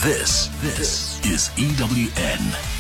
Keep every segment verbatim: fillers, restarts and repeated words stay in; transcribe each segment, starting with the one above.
This, this is E W N.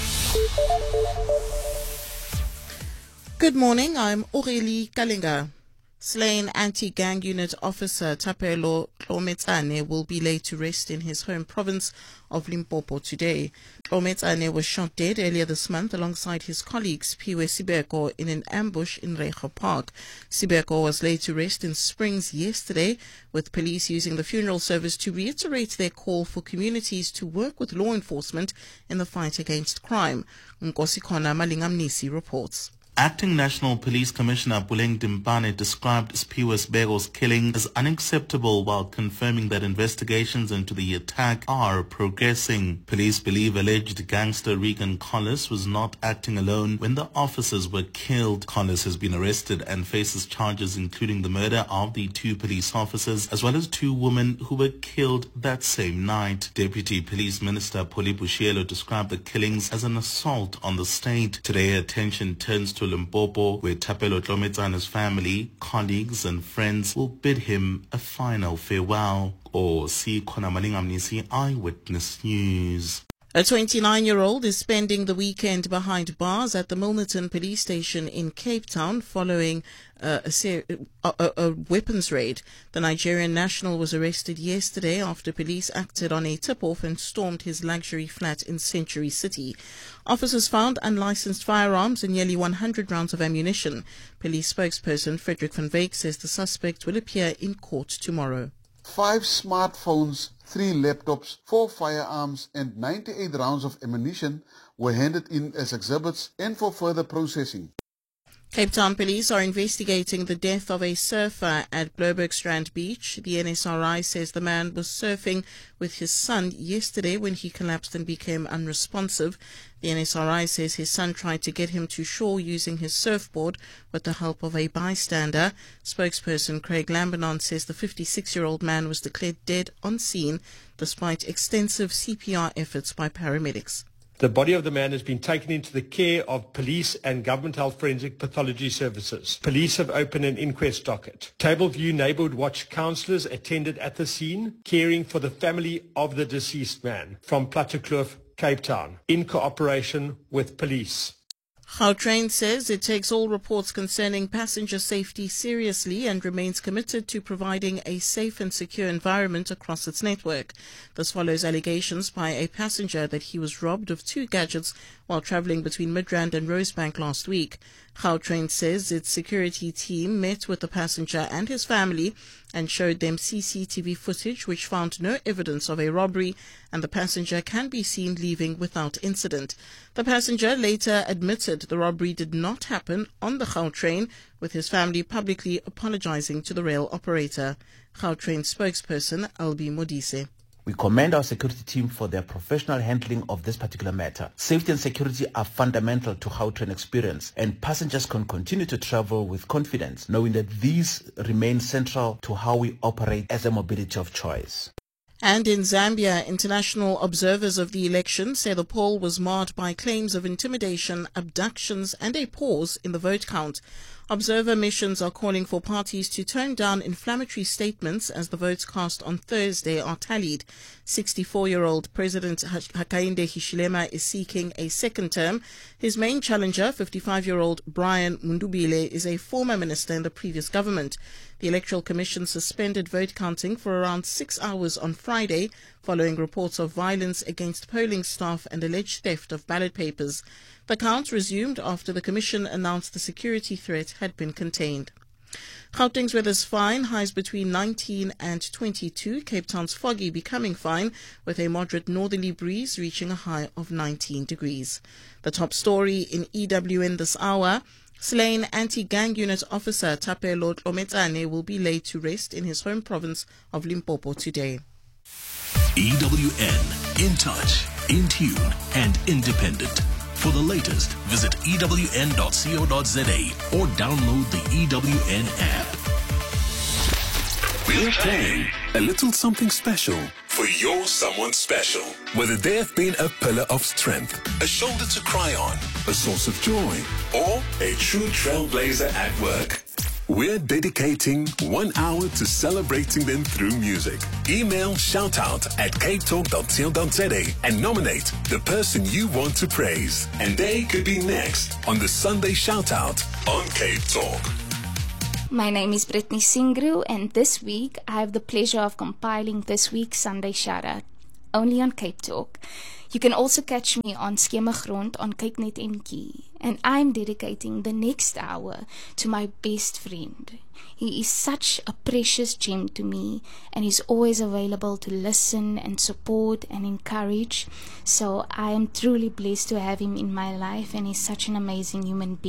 Good morning, I'm Aurélie Kalinga. Slain anti-gang unit officer Thapelo Tlometsane will be laid to rest in his home province of Limpopo today. Tlometsane was shot dead earlier this month alongside his colleagues Piwe Sibeko in an ambush in Reicho Park. Sibeko was laid to rest in Springs yesterday, with police using the funeral service to reiterate their call for communities to work with law enforcement in the fight against crime. Nkosikona Malingamnisi reports. Acting National Police Commissioner Puleng Dimpane described Piwe Sibeko's killing as unacceptable while confirming that investigations into the attack are progressing. Police believe alleged gangster Regan Collis was not acting alone when the officers were killed. Collis has been arrested and faces charges including the murder of the two police officers as well as two women who were killed that same night. Deputy Police Minister Poli Bushielo described the killings as an assault on the state. Today, attention turns to Limpopo, where Thapelo Tlometsane's family, colleagues and friends will bid him a final farewell. Or see Kona Malingamnisi Eyewitness News. A twenty-nine-year-old is spending the weekend behind bars at the Milnerton police station in Cape Town following uh, a, ser- a, a, a weapons raid. The Nigerian national was arrested yesterday after police acted on a tip-off and stormed his luxury flat in Century City. Officers found unlicensed firearms and nearly one hundred rounds of ammunition. Police spokesperson Frederick van Wyk says the suspect will appear in court tomorrow. Five smartphones, three laptops, four firearms and ninety-eight rounds of ammunition were handed in as exhibits and for further processing. Cape Town police are investigating the death of a surfer at Bloubergstrand Beach. The N S R I says the man was surfing with his son yesterday when he collapsed and became unresponsive. The N S R I says his son tried to get him to shore using his surfboard with the help of a bystander. Spokesperson Craig Lambernon says the fifty-six-year-old man was declared dead on scene despite extensive C P R efforts by paramedics. The body of the man has been taken into the care of police and government health forensic pathology services. Police have opened an inquest docket. Tableview Neighbourhood Watch counsellors attended at the scene, caring for the family of the deceased man from Plattekloof, Cape Town, in cooperation with police. Gautrain says it takes all reports concerning passenger safety seriously and remains committed to providing a safe and secure environment across its network. This follows allegations by a passenger that he was robbed of two gadgets while travelling between Midrand and Rosebank last week. Gautrain says its security team met with the passenger and his family and showed them C C T V footage which found no evidence of a robbery, and the passenger can be seen leaving without incident. The passenger later admitted the robbery did not happen on the Gautrain, with his family publicly apologizing to the rail operator. Gautrain spokesperson Albi Modise. We commend our security team for their professional handling of this particular matter. Safety and security are fundamental to Gautrain experience, and passengers can continue to travel with confidence, knowing that these remain central to how we operate as a mobility of choice. And in Zambia, international observers of the election say the poll was marred by claims of intimidation, abductions, and a pause in the vote count. Observer missions are calling for parties to tone down inflammatory statements as the votes cast on Thursday are tallied. sixty-four-year-old President Hakainde Hichilema is seeking a second term. His main challenger, fifty-five-year-old Brian Mundubile, is a former minister in the previous government. The Electoral Commission suspended vote counting for around six hours on Friday following reports of violence against polling staff and alleged theft of ballot papers. The count resumed after the Commission announced the security threat had been contained. Gauteng's weather's fine, highs between nineteen and twenty-two. Cape Town's foggy becoming fine, with a moderate northerly breeze reaching a high of nineteen degrees. The top story in E W N this hour: slain anti-gang unit officer Thapelo Tlometsane will be laid to rest in his home province of Limpopo today. E W N, in touch, in tune, and independent. For the latest, visit E W N dot co dot za or download the E W N app. We're playing a little something special for your someone special. Whether they have been a pillar of strength, a shoulder to cry on, a source of joy, or a true trailblazer at work. We're dedicating one hour to celebrating them through music. Email shoutout at cape talk dot co dot za and nominate the person you want to praise. And they could be next on the Sunday Shoutout on Cape Talk. My name is Brittany Singru, and this week I have the pleasure of compiling this week's Sunday Shoutout, only on Cape Talk. You can also catch me on Skema Grond on KykNet N K, and I'm dedicating the next hour to my best friend. He is such a precious gem to me, and he's always available to listen and support and encourage. So I am truly blessed to have him in my life, and he's such an amazing human being.